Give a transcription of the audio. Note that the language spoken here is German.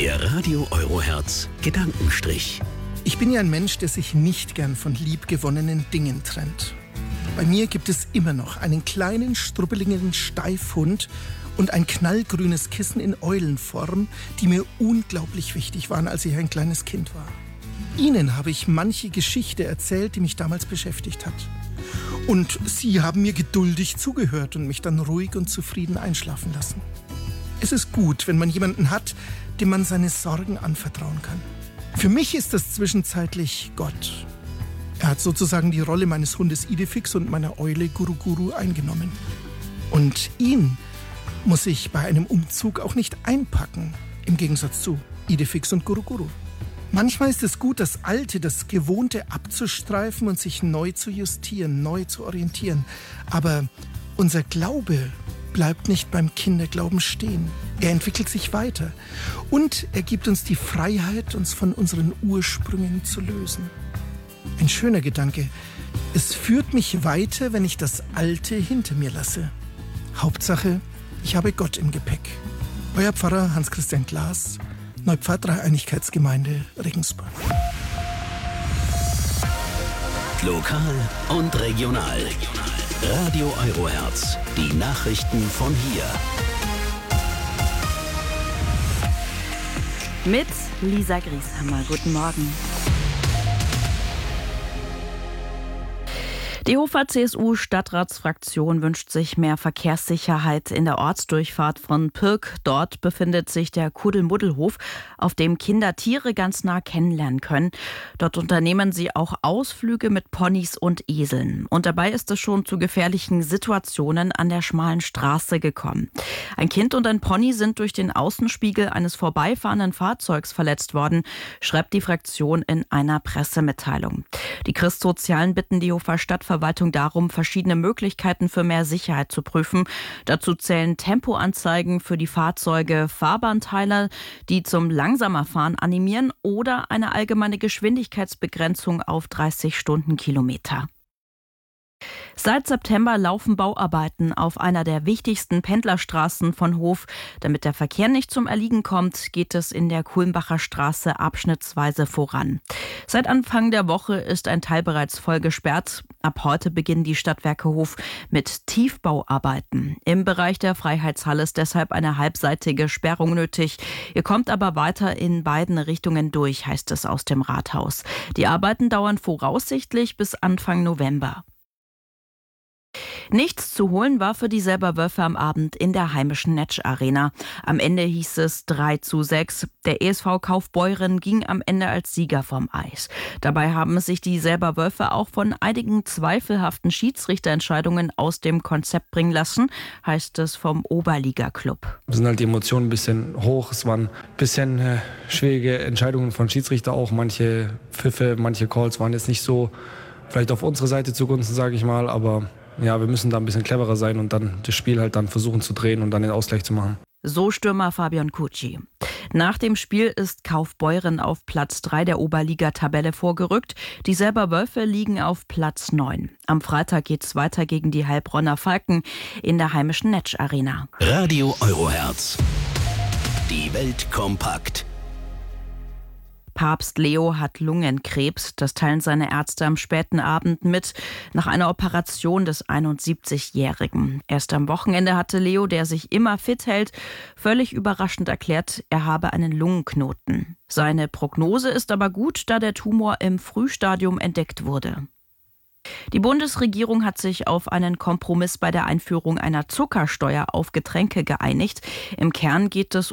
Der Radio Eurohertz Gedankenstrich. Ich bin ja ein Mensch, der sich nicht gern von liebgewonnenen Dingen trennt. Bei mir gibt es immer noch einen kleinen, strubbeligen Steifhund und ein knallgrünes Kissen in Eulenform, die mir unglaublich wichtig waren, als ich ein kleines Kind war. Ihnen habe ich manche Geschichte erzählt, die mich damals beschäftigt hat. Und Sie haben mir geduldig zugehört und mich dann ruhig und zufrieden einschlafen lassen. Es ist gut, wenn man jemanden hat, dem man seine Sorgen anvertrauen kann. Für mich ist das zwischenzeitlich Gott. Er hat sozusagen die Rolle meines Hundes Idefix und meiner Eule Guru eingenommen. Und ihn muss ich bei einem Umzug auch nicht einpacken, im Gegensatz zu Idefix und Guru. Manchmal ist es gut, das Alte, das Gewohnte abzustreifen und sich neu zu justieren, neu zu orientieren. Aber unser Glaube bleibt nicht beim Kinderglauben stehen. Er entwickelt sich weiter. Und er gibt uns die Freiheit, uns von unseren Ursprüngen zu lösen. Ein schöner Gedanke. Es führt mich weiter, wenn ich das Alte hinter mir lasse. Hauptsache, ich habe Gott im Gepäck. Euer Pfarrer Hans-Christian Glas, Neupfarr Dreieinigkeitsgemeinde Regensburg. Lokal und regional. Radio Eurohertz. Die Nachrichten von hier. Mit Lisa Grieshammer. Guten Morgen. Die Hofer CSU-Stadtratsfraktion wünscht sich mehr Verkehrssicherheit in der Ortsdurchfahrt von Pirk. Dort befindet sich der Kuddelmuddelhof, auf dem Kinder Tiere ganz nah kennenlernen können. Dort unternehmen sie auch Ausflüge mit Ponys und Eseln. Und dabei ist es schon zu gefährlichen Situationen an der schmalen Straße gekommen. Ein Kind und ein Pony sind durch den Außenspiegel eines vorbeifahrenden Fahrzeugs verletzt worden, schreibt die Fraktion in einer Pressemitteilung. Die Christsozialen bitten die Hofer Stadtverwaltung darum, verschiedene Möglichkeiten für mehr Sicherheit zu prüfen. Dazu zählen Tempoanzeigen für die Fahrzeuge, Fahrbahnteiler, die zum Langsamerfahren animieren oder eine allgemeine Geschwindigkeitsbegrenzung auf 30 Stundenkilometer. Seit September laufen Bauarbeiten auf einer der wichtigsten Pendlerstraßen von Hof. Damit der Verkehr nicht zum Erliegen kommt, geht es in der Kulmbacher Straße abschnittsweise voran. Seit Anfang der Woche ist ein Teil bereits voll gesperrt. Ab heute beginnen die Stadtwerke Hof mit Tiefbauarbeiten. Im Bereich der Freiheitshalle ist deshalb eine halbseitige Sperrung nötig. Ihr kommt aber weiter in beiden Richtungen durch, heißt es aus dem Rathaus. Die Arbeiten dauern voraussichtlich bis Anfang November. Nichts zu holen war für die Selberwölfe am Abend in der heimischen Netsch Arena. Am Ende hieß es 3:6. Der ESV Kaufbeuren ging am Ende als Sieger vom Eis. Dabei haben sich die Selberwölfe auch von einigen zweifelhaften Schiedsrichterentscheidungen aus dem Konzept bringen lassen, heißt es vom Oberliga-Club. Es sind halt die Emotionen ein bisschen hoch. Es waren ein bisschen schwierige Entscheidungen von Schiedsrichter auch. Manche Pfiffe, manche Calls waren jetzt nicht so vielleicht auf unsere Seite zugunsten, sage ich mal, aber ja, wir müssen da ein bisschen cleverer sein und dann das Spiel halt dann versuchen zu drehen und dann den Ausgleich zu machen. So Stürmer Fabian Kutschi. Nach dem Spiel ist Kaufbeuren auf Platz 3 der Oberliga-Tabelle vorgerückt. Die Selberwölfe liegen auf Platz 9. Am Freitag geht es weiter gegen die Heilbronner Falken in der heimischen Netsch Arena. Radio Eurohertz. Die Welt kompakt. Papst Leo hat Lungenkrebs. Das teilen seine Ärzte am späten Abend mit, nach einer Operation des 71-Jährigen. Erst am Wochenende hatte Leo, der sich immer fit hält, völlig überraschend erklärt, er habe einen Lungenknoten. Seine Prognose ist aber gut, da der Tumor im Frühstadium entdeckt wurde. Die Bundesregierung hat sich auf einen Kompromiss bei der Einführung einer Zuckersteuer auf Getränke geeinigt. Im Kern geht es